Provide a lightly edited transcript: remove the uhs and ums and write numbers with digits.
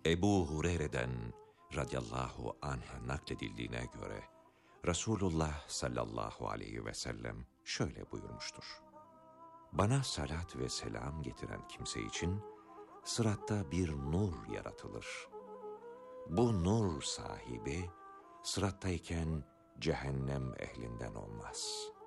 Ebu Hureyre'den radıyallahu anh nakledildiğine göre Resulullah sallallahu aleyhi ve sellem şöyle buyurmuştur: Bana salat ve selam getiren kimse için sıratta bir nur yaratılır. Bu nur sahibi sırattayken cehennem ehlinden olmaz.